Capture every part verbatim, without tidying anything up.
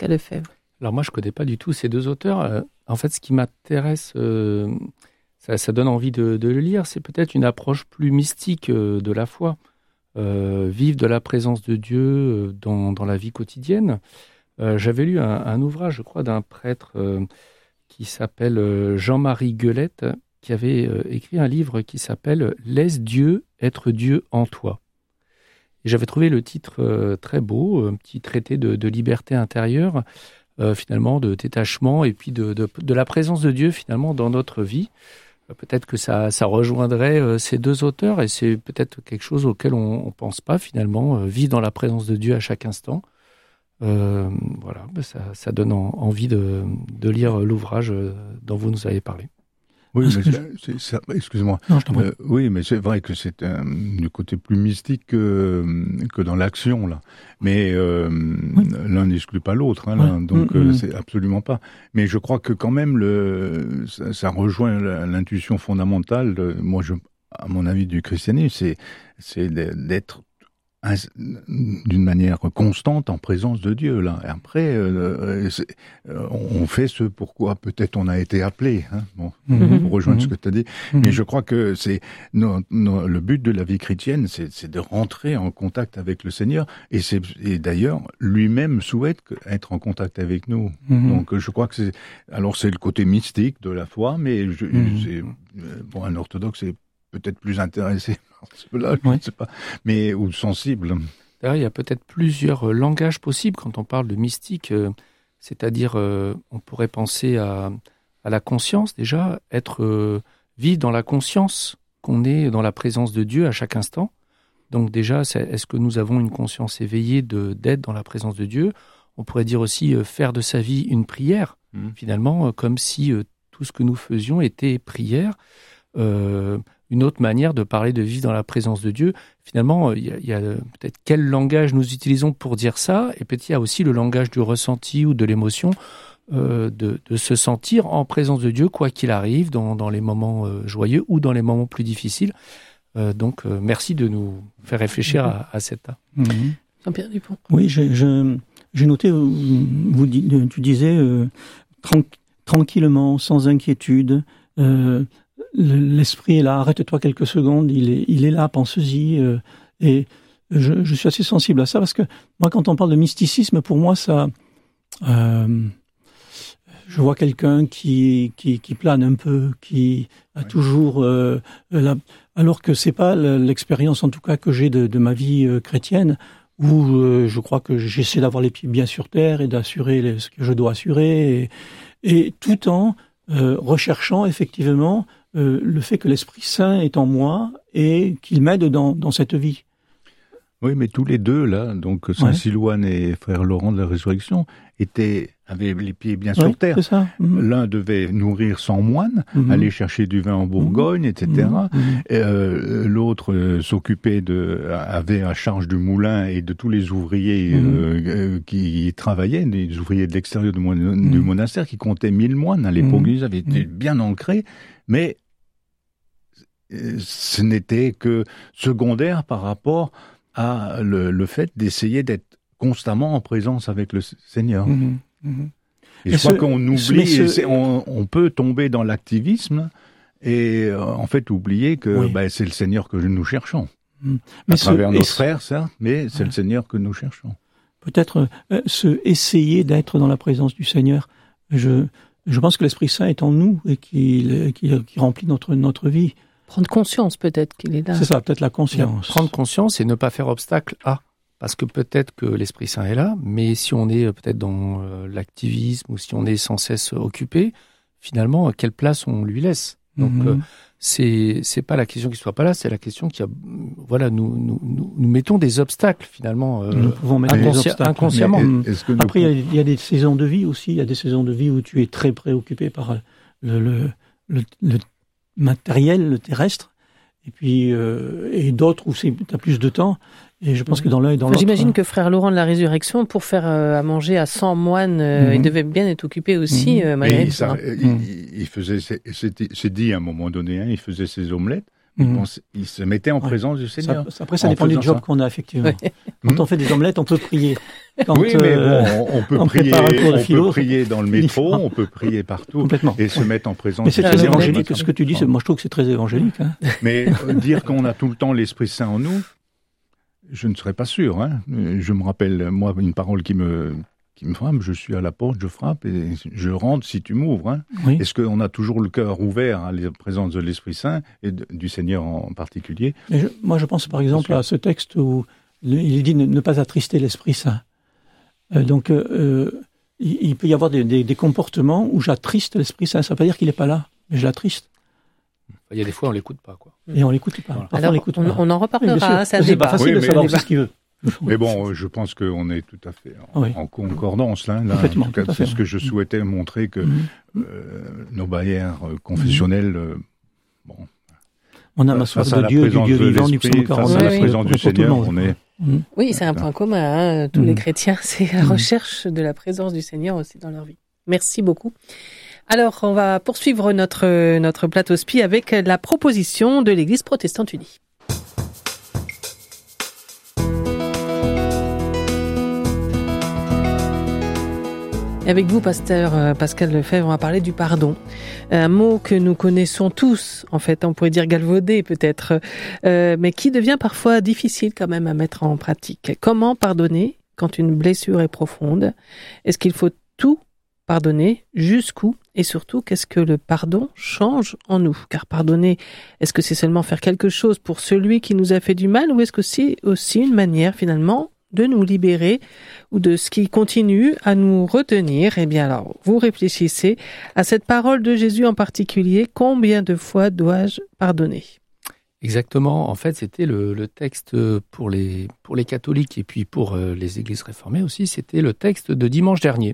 Pascal Lefebvre. Alors moi, je ne connais pas du tout ces deux auteurs. Euh, en fait, ce qui m'intéresse, euh, ça, ça donne envie de, de le lire, c'est peut-être une approche plus mystique euh, de la foi. Euh, vivre de la présence de Dieu euh, dans, dans la vie quotidienne. Euh, j'avais lu un, un ouvrage, je crois, d'un prêtre euh, qui s'appelle euh, Jean-Marie Guelette, qui avait euh, écrit un livre qui s'appelle « Laisse Dieu être Dieu en toi ». Et j'avais trouvé le titre euh, très beau, un petit traité de, de liberté intérieure, euh, finalement, de détachement et puis de, de, de la présence de Dieu, finalement, dans notre vie. Peut-être que ça, ça rejoindrait euh, ces deux auteurs et c'est peut-être quelque chose auquel on ne pense pas finalement, euh, vivre dans la présence de Dieu à chaque instant. Euh, voilà, ça, ça donne en, envie de, de lire l'ouvrage dont vous nous avez parlé. Oui, mais c'est, c'est, c'est, excuse-moi. Non, je t'en prie. Euh, oui, mais c'est vrai que c'est un, du côté plus mystique que, que dans l'action, là. Mais euh, oui. L'un n'exclut pas l'autre, hein, là, ouais. donc mmh, euh, mmh. c'est absolument pas. Mais je crois que quand même, le, ça, ça rejoint l'intuition fondamentale, de, moi, je, à mon avis, du christianisme, c'est, c'est d'être d'une manière constante en présence de Dieu là. Et après, euh, euh, on fait ce pourquoi peut-être on a été appelé. Hein, bon, mm-hmm. pour rejoindre mm-hmm. ce que tu as dit. Mm-hmm. Mais je crois que c'est no, no, le but de la vie chrétienne, c'est, c'est de rentrer en contact avec le Seigneur. Et, c'est, et d'ailleurs, lui-même souhaite être en contact avec nous. Mm-hmm. Donc, je crois que c'est. Alors, c'est le côté mystique de la foi, mais je, mm-hmm. c'est, bon, un orthodoxe est peut-être plus intéressé par cela, je oui. ne sais pas, mais ou sensible. D'ailleurs, il y a peut-être plusieurs langages possibles quand on parle de mystique, euh, c'est-à-dire euh, on pourrait penser à, à la conscience déjà, être euh, vivre dans la conscience qu'on est dans la présence de Dieu à chaque instant. Donc déjà, c'est, est-ce que nous avons une conscience éveillée de, d'être dans la présence de Dieu ? On pourrait dire aussi euh, faire de sa vie une prière, mmh. finalement, euh, comme si euh, tout ce que nous faisions était prière. Euh, Une autre manière de parler de vivre dans la présence de Dieu, finalement, il y a, il y a peut-être quel langage nous utilisons pour dire ça, et peut-être il y a aussi le langage du ressenti ou de l'émotion, euh, de, de se sentir en présence de Dieu, quoi qu'il arrive, dans, dans les moments euh, joyeux ou dans les moments plus difficiles. Euh, donc, euh, merci de nous faire réfléchir à, à cet art. Mm-hmm. Jean-Pierre Dupont. Oui, j'ai, je, j'ai noté, vous, vous, tu disais, euh, tran- tranquillement, sans inquiétude, euh, l'esprit est là, arrête-toi quelques secondes, il est, il est là, pense-y. Euh, et je, je suis assez sensible à ça parce que moi, quand on parle de mysticisme, pour moi, ça, euh, je vois quelqu'un qui, qui, qui plane un peu, qui a ouais. toujours, euh, la, alors que c'est pas l'expérience, en tout cas, que j'ai de, de ma vie euh, chrétienne, où euh, je crois que j'essaie d'avoir les pieds bien sur terre et d'assurer les, ce que je dois assurer, et, et tout en euh, recherchant effectivement Euh, le fait que l'Esprit Saint est en moi et qu'il m'aide dans, dans cette vie. Oui, mais tous les deux, là, donc Saint ouais. Silouane et Frère Laurent de la Résurrection, étaient, avaient les pieds bien ouais, sur terre. C'est ça. Mmh. L'un devait nourrir cent moines, mmh. aller chercher du vin en Bourgogne, mmh. et cetera. Mmh. Et, euh, l'autre euh, s'occupait de, avait à charge du moulin et de tous les ouvriers mmh. euh, qui y travaillaient, des ouvriers de l'extérieur du, mon- mmh. du monastère, qui comptaient mille moines à l'époque. Mmh. Ils avaient été bien ancrés, mais ce n'était que secondaire par rapport à le, le fait d'essayer d'être constamment en présence avec le Seigneur. Mmh, mmh. Et, et je ce, crois qu'on oublie, ce... on, on peut tomber dans l'activisme et euh, en fait oublier que oui. bah, c'est le Seigneur que nous cherchons. Mmh. Mais à ce, travers nos frères, certes, mais c'est ouais. le Seigneur que nous cherchons. Peut-être euh, se essayer d'être dans la présence du Seigneur. Je, je pense que l'Esprit Saint est en nous et qu'il, qu'il, qu'il remplit notre, notre vie. Prendre conscience peut-être qu'il est là. C'est ça, peut-être la conscience. Prendre conscience et ne pas faire obstacle à. Parce que peut-être que l'Esprit Saint est là, mais si on est peut-être dans euh, l'activisme ou si on est sans cesse occupé, finalement, à quelle place on lui laisse ? Donc, mm-hmm. euh, c'est c'est pas la question qu'il soit pas là, c'est la question qui a, voilà, nous nous nous, nous mettons des obstacles finalement. Euh, nous pouvons mettre inconsci- des obstacles inconsciemment. Mais est-ce que Après, il y, y a des saisons de vie aussi. Il y a des saisons de vie où tu es très préoccupé par le le le, le matériel, le terrestre, et puis euh, et d'autres où c'est t'as plus de temps. Et je pense que dans l'un et dans enfin, l'autre... J'imagine que Frère Laurent de la Résurrection, pour faire euh, à manger à cent moines, euh, mm-hmm. il devait bien être occupé aussi. Mm-hmm. Euh, malgré il, ça, il, il faisait, ses, c'est dit à un moment donné, hein, il faisait ses omelettes, Il, mmh. pense, il se mettait en ouais. présence du Seigneur. Ça, après, ça dépend du job ça. qu'on a, effectivement. Ouais. Quand mmh. on fait des omelettes, on peut prier. Quand, oui, mais bon, on, on peut on prier, on philo, peut prier dans le métro, on peut prier partout et se mettre en présence du Seigneur. Mais c'est très évangélique, évangélique. Ce que tu dis, c'est, moi je trouve que c'est très évangélique. Hein. Mais euh, dire qu'on a tout le temps l'Esprit Saint en nous, je ne serais pas sûr. Hein. Je me rappelle, moi, une parole qui me... qui me frappe, je suis à la porte, je frappe et je rentre si tu m'ouvres. Hein. Oui. Est-ce qu'on a toujours le cœur ouvert à la présence de l'Esprit Saint et de, du Seigneur en particulier? Mais je, Moi, je pense par exemple à ce texte où il dit ne, ne pas attrister l'Esprit Saint. Euh, donc, euh, il, il peut y avoir des, des, des comportements où j'attriste l'Esprit Saint. Ça ne veut pas dire qu'il n'est pas là, mais je l'attriste. Il y a des fois, on ne l'écoute pas, quoi. Et on ne l'écoute pas. Voilà. Alors, on, l'écoute on, pas. on en reparlera. Oui, hein, ça c'est pas facile oui, de savoir ce qu'il veut. Mais bon, je pense qu'on est tout à fait en, oui. en concordance là. là en tout cas, tout c'est ce que je souhaitais montrer que mmh. euh, nos barrières confessionnelles, euh, bon. On a ma soif de Dieu, du Dieu vivant, du psaume quarante-neuf. Face à la présence du Seigneur, on est. Oui, c'est un point commun. Hein. Tous mmh. les chrétiens, c'est la recherche de la présence du Seigneur aussi dans leur vie. Merci beaucoup. Alors, on va poursuivre notre notre plateau spi avec la proposition de l'Église protestante unie. Avec vous, pasteur Pascal Lefebvre, on va parler du pardon. Un mot que nous connaissons tous, en fait, on pourrait dire galvaudé peut-être, euh, mais qui devient parfois difficile quand même à mettre en pratique. Comment pardonner quand une blessure est profonde? Est-ce qu'il faut tout pardonner? Jusqu'où? Et surtout, qu'est-ce que le pardon change en nous? Car pardonner, est-ce que c'est seulement faire quelque chose pour celui qui nous a fait du mal, ou est-ce que c'est aussi une manière finalement de nous libérer ou de ce qui continue à nous retenir? Eh bien alors, vous réfléchissez à cette parole de Jésus en particulier. Combien de fois dois-je pardonner? Exactement. En fait, c'était le, le texte pour les, pour les catholiques et puis pour euh, les églises réformées aussi. C'était le texte de dimanche dernier,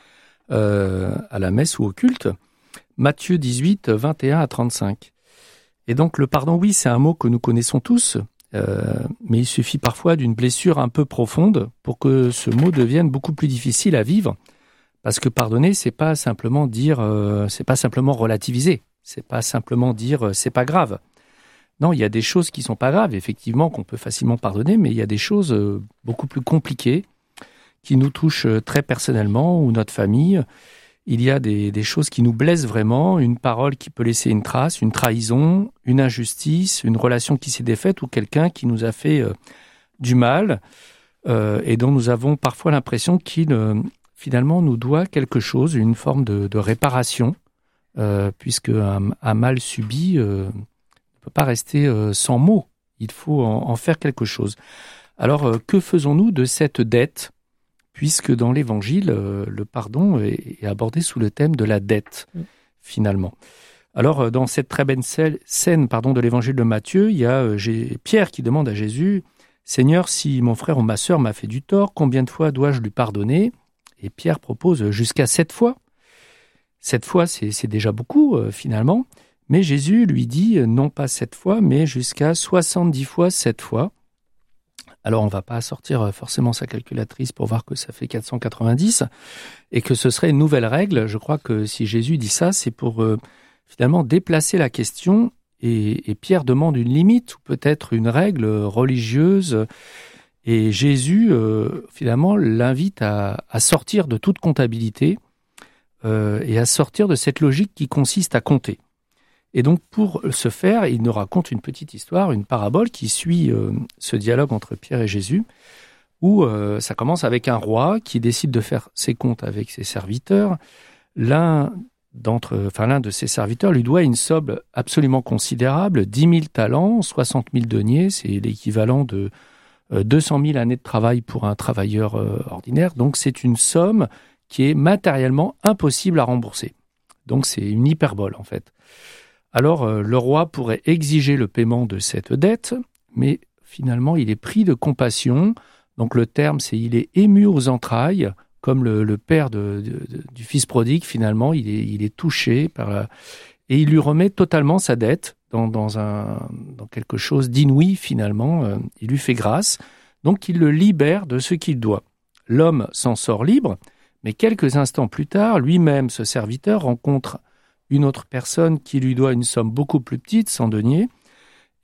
euh, à la messe ou au culte. Matthieu dix-huit, vingt et un à trente-cinq. Et donc, le pardon, oui, c'est un mot que nous connaissons tous. Euh, mais il suffit parfois d'une blessure un peu profonde pour que ce mot devienne beaucoup plus difficile à vivre, parce que pardonner, c'est pas simplement dire, euh, c'est pas simplement relativiser, c'est pas simplement dire euh, c'est pas grave. Non, il y a des choses qui sont pas graves, effectivement, qu'on peut facilement pardonner, mais il y a des choses euh, beaucoup plus compliquées qui nous touchent très personnellement, ou notre famille. Il y a des, des choses qui nous blessent vraiment, une parole qui peut laisser une trace, une trahison, une injustice, une relation qui s'est défaite ou quelqu'un qui nous a fait euh, du mal euh, et dont nous avons parfois l'impression qu'il euh, finalement nous doit quelque chose, une forme de, de réparation, euh, puisque un, un mal subi euh, ne peut pas rester euh, sans mots. Il faut en, en faire quelque chose. Alors, euh, que faisons-nous de cette dette ? Puisque dans l'Évangile, euh, le pardon est, est abordé sous le thème de la dette, mmh. finalement. Alors, euh, dans cette très belle scène pardon, de l'Évangile de Matthieu, il y a euh, G- Pierre qui demande à Jésus « Seigneur, si mon frère ou ma sœur m'a fait du tort, combien de fois dois-je lui pardonner ?» Et Pierre propose jusqu'à sept fois. Sept fois, c'est, c'est déjà beaucoup, euh, finalement. Mais Jésus lui dit euh, non pas sept fois, mais jusqu'à soixante-dix fois sept fois. Alors, on ne va pas sortir forcément sa calculatrice pour voir que ça fait quatre cent quatre-vingt-dix et que ce serait une nouvelle règle. Je crois que si Jésus dit ça, c'est pour euh, finalement déplacer la question et, et Pierre demande une limite ou peut-être une règle religieuse et Jésus, euh, finalement, l'invite à, à sortir de toute comptabilité euh, et à sortir de cette logique qui consiste à compter. Et donc, pour ce faire, il nous raconte une petite histoire, une parabole qui suit euh, ce dialogue entre Pierre et Jésus, où euh, ça commence avec un roi qui décide de faire ses comptes avec ses serviteurs. L'un d'entre, enfin, l'un de ses serviteurs lui doit une somme absolument considérable, dix mille talents, soixante mille deniers, c'est l'équivalent de euh, deux cent mille années de travail pour un travailleur euh, ordinaire. Donc, c'est une somme qui est matériellement impossible à rembourser. Donc, c'est une hyperbole, en fait. Alors, euh, le roi pourrait exiger le paiement de cette dette, mais finalement, il est pris de compassion. Donc, le terme, c'est il est ému aux entrailles, comme le, le père de, de, de, du fils prodigue, finalement, il est, il est touché par la... Et il lui remet totalement sa dette dans, dans, un, dans quelque chose d'inouï, finalement. Euh, il lui fait grâce, donc il le libère de ce qu'il doit. L'homme s'en sort libre, mais quelques instants plus tard, lui-même, ce serviteur, rencontre une autre personne qui lui doit une somme beaucoup plus petite, cent deniers,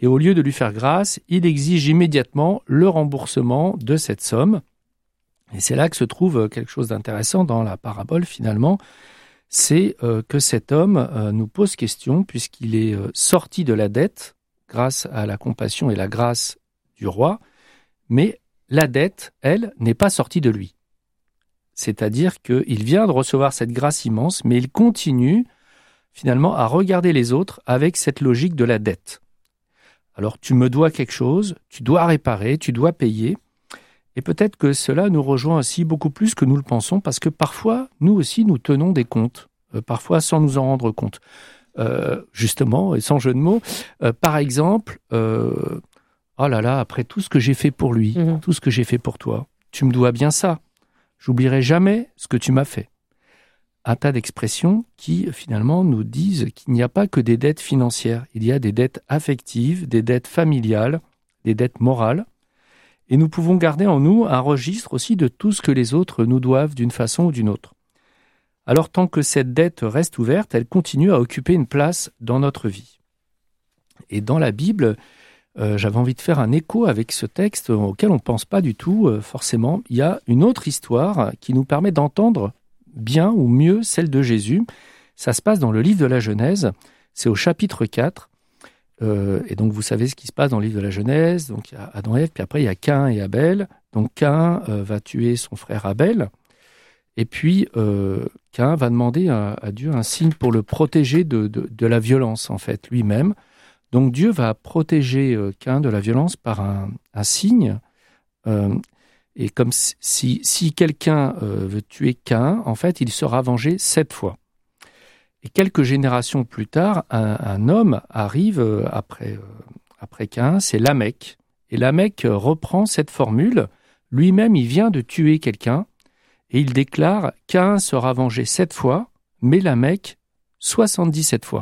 Et au lieu de lui faire grâce, il exige immédiatement le remboursement de cette somme. Et c'est là que se trouve quelque chose d'intéressant dans la parabole finalement, c'est euh, que cet homme euh, nous pose question puisqu'il est euh, sorti de la dette grâce à la compassion et la grâce du roi, mais la dette, elle, n'est pas sortie de lui. C'est-à-dire qu'il vient de recevoir cette grâce immense, mais il continue finalement à regarder les autres avec cette logique de la dette. Alors tu me dois quelque chose, tu dois réparer, tu dois payer. Et peut-être que cela nous rejoint aussi beaucoup plus que nous le pensons, parce que parfois, nous aussi, nous tenons des comptes, euh, parfois sans nous en rendre compte. Euh, justement, et sans jeu de mots, euh, par exemple, euh, oh là là, après tout ce que j'ai fait pour lui, mmh. tout ce que j'ai fait pour toi, tu me dois bien ça. J'oublierai jamais ce que tu m'as fait. Un tas d'expressions qui, finalement, nous disent qu'il n'y a pas que des dettes financières. Il y a des dettes affectives, des dettes familiales, des dettes morales. Et nous pouvons garder en nous un registre aussi de tout ce que les autres nous doivent d'une façon ou d'une autre. Alors tant que cette dette reste ouverte, elle continue à occuper une place dans notre vie. Et dans la Bible, euh, j'avais envie de faire un écho avec ce texte auquel on ne pense pas du tout euh, forcément. Il y a une autre histoire qui nous permet d'entendre bien ou mieux celle de Jésus. Ça se passe dans le livre de la Genèse, c'est au chapitre quatre. Euh, et donc, vous savez ce qui se passe dans le livre de la Genèse. Donc, il y a Adam et Ève, puis après, il y a Caïn et Abel. Donc, Caïn euh, va tuer son frère Abel. Et puis, euh, Caïn va demander à, à Dieu un signe pour le protéger de, de, de la violence, en fait, lui-même. Donc, Dieu va protéger euh, Caïn de la violence par un, un signe. Euh, et comme si, si quelqu'un euh, veut tuer Caïn, en fait, il sera vengé sept fois. Et quelques générations plus tard, un, un homme arrive après, après Caïn, c'est Lamech. Et Lamech reprend cette formule. Lui-même, il vient de tuer quelqu'un et il déclare « Caïn sera vengé sept fois, mais Lamech soixante-dix-sept fois ».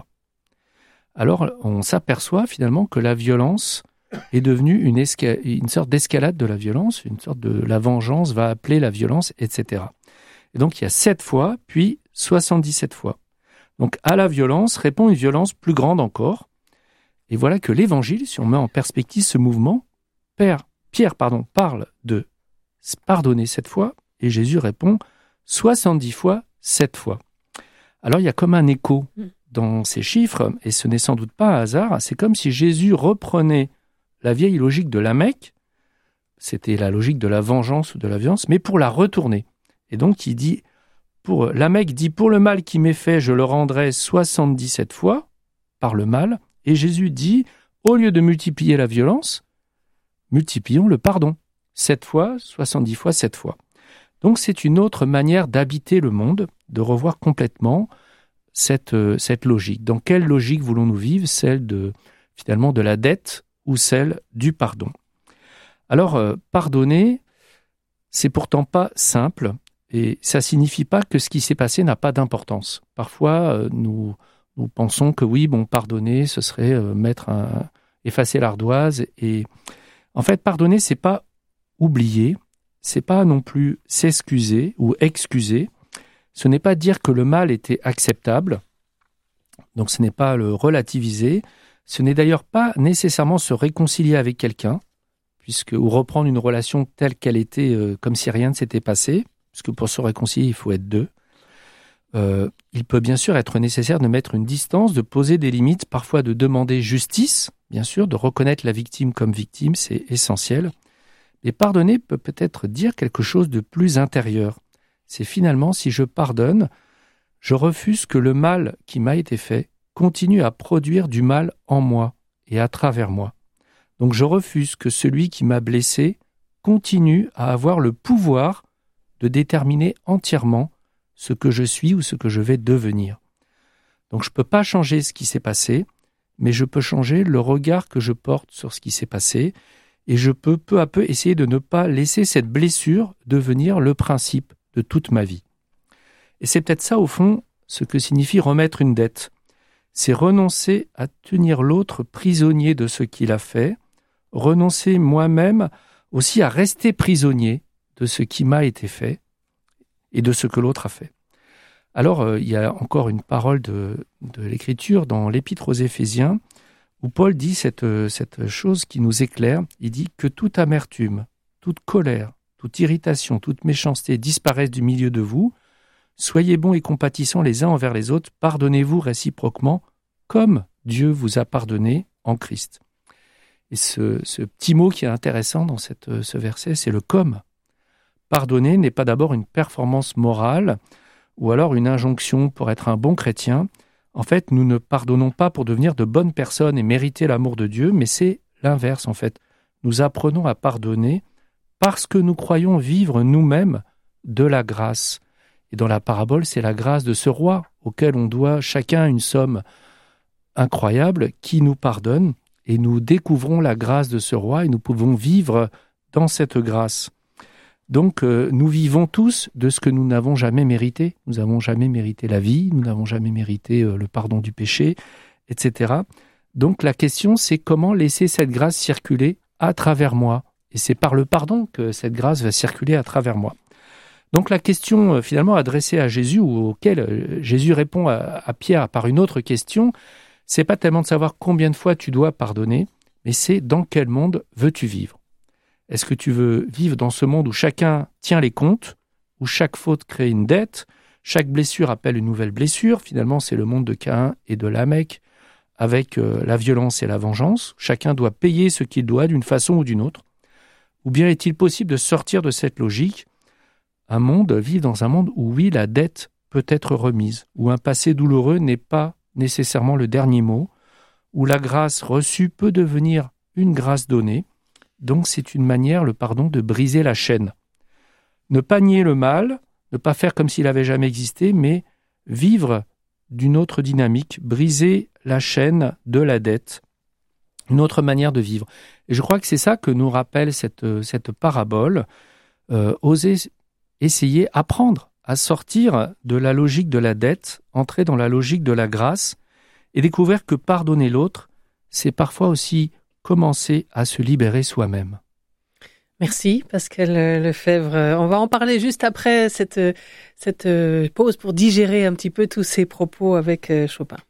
Alors, on s'aperçoit finalement que la violence est devenue une, esca- une sorte d'escalade de la violence, une sorte de la vengeance va appeler la violence, et cetera. Et donc, il y a sept fois, puis soixante-dix-sept fois. Donc, à la violence répond une violence plus grande encore. Et voilà que l'Évangile, si on met en perspective ce mouvement, Père, Pierre pardon, parle de pardonner sept fois, et Jésus répond soixante-dix fois, sept fois. Alors, il y a comme un écho dans ces chiffres, et ce n'est sans doute pas un hasard, c'est comme si Jésus reprenait la vieille logique de Lamech, c'était la logique de la vengeance ou de la violence, mais pour la retourner. Et donc, il dit... Pour, Lamech dit « Pour le mal qui m'est fait, je le rendrai soixante-dix-sept fois par le mal. » Et Jésus dit « Au lieu de multiplier la violence, multiplions le pardon. sept fois, soixante-dix fois, sept fois. » Donc c'est une autre manière d'habiter le monde, de revoir complètement cette, cette logique. Dans quelle logique voulons-nous vivre? Celle de, finalement, de la dette ou celle du pardon? Alors, euh, pardonner, c'est pourtant pas simple. Et ça ne signifie pas que ce qui s'est passé n'a pas d'importance. Parfois, euh, nous, nous pensons que oui, bon, pardonner, ce serait euh, mettre un, effacer l'ardoise. Et en fait, pardonner, c'est pas oublier, c'est pas non plus s'excuser ou excuser. Ce n'est pas dire que le mal était acceptable. Donc, ce n'est pas le relativiser. Ce n'est d'ailleurs pas nécessairement se réconcilier avec quelqu'un, puisque ou reprendre une relation telle qu'elle était, euh, comme si rien ne s'était passé. Parce que pour se réconcilier, il faut être deux. Euh, il peut bien sûr être nécessaire de mettre une distance, de poser des limites, parfois de demander justice, bien sûr, de reconnaître la victime comme victime, c'est essentiel. Mais pardonner peut peut-être dire quelque chose de plus intérieur. C'est finalement, si je pardonne, je refuse que le mal qui m'a été fait continue à produire du mal en moi et à travers moi. Donc je refuse que celui qui m'a blessé continue à avoir le pouvoir de déterminer entièrement ce que je suis ou ce que je vais devenir. Donc je ne peux pas changer ce qui s'est passé, mais je peux changer le regard que je porte sur ce qui s'est passé, et je peux peu à peu essayer de ne pas laisser cette blessure devenir le principe de toute ma vie. Et c'est peut-être ça, au fond, ce que signifie remettre une dette. C'est renoncer à tenir l'autre prisonnier de ce qu'il a fait, renoncer moi-même aussi à rester prisonnier de ce qui m'a été fait et de ce que l'autre a fait. Alors, euh, il y a encore une parole de, de l'Écriture dans l'Épître aux Éphésiens où Paul dit cette, cette chose qui nous éclaire. Il dit que toute amertume, toute colère, toute irritation, toute méchanceté disparaissent du milieu de vous. Soyez bons et compatissants les uns envers les autres. Pardonnez-vous réciproquement comme Dieu vous a pardonné en Christ. Et ce, ce petit mot qui est intéressant dans cette, ce verset, c'est le « comme ». Pardonner n'est pas d'abord une performance morale ou alors une injonction pour être un bon chrétien. En fait, nous ne pardonnons pas pour devenir de bonnes personnes et mériter l'amour de Dieu, mais c'est l'inverse en fait. Nous apprenons à pardonner parce que nous croyons vivre nous-mêmes de la grâce. Et dans la parabole, c'est la grâce de ce roi auquel on doit chacun une somme incroyable qui nous pardonne. Et nous découvrons la grâce de ce roi et nous pouvons vivre dans cette grâce. Donc, euh, nous vivons tous de ce que nous n'avons jamais mérité. Nous n'avons jamais mérité la vie, nous n'avons jamais mérité euh, le pardon du péché, et cetera. Donc, la question, c'est comment laisser cette grâce circuler à travers moi. Et c'est par le pardon que cette grâce va circuler à travers moi. Donc, la question euh, finalement adressée à Jésus, ou auquel euh, Jésus répond à, à Pierre par une autre question, c'est pas tellement de savoir combien de fois tu dois pardonner, mais c'est dans quel monde veux-tu vivre. Est-ce que tu veux vivre dans ce monde où chacun tient les comptes, où chaque faute crée une dette, chaque blessure appelle une nouvelle blessure, finalement c'est le monde de Caïn et de Lamech, avec euh, la violence et la vengeance, chacun doit payer ce qu'il doit d'une façon ou d'une autre. Ou bien est-il possible de sortir de cette logique, un monde, vivre dans un monde où oui, la dette peut être remise, où un passé douloureux n'est pas nécessairement le dernier mot, où la grâce reçue peut devenir une grâce donnée. Donc c'est une manière, le pardon, de briser la chaîne. Ne pas nier le mal, ne pas faire comme s'il n'avait jamais existé, mais vivre d'une autre dynamique, briser la chaîne de la dette, une autre manière de vivre. Et je crois que c'est ça que nous rappelle cette, cette parabole, euh, oser essayer, apprendre à sortir de la logique de la dette, entrer dans la logique de la grâce et découvrir que pardonner l'autre, c'est parfois aussi commencer à se libérer soi-même. Merci Pascal Lefebvre. On va en parler juste après cette, cette pause pour digérer un petit peu tous ces propos avec Chopin.